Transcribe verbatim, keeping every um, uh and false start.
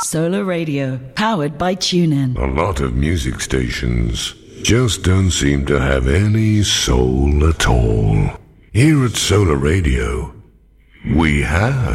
Solar Radio, powered by TuneIn. A lot of music stations just don't seem to have any soul at all. Here at Solar Radio, we have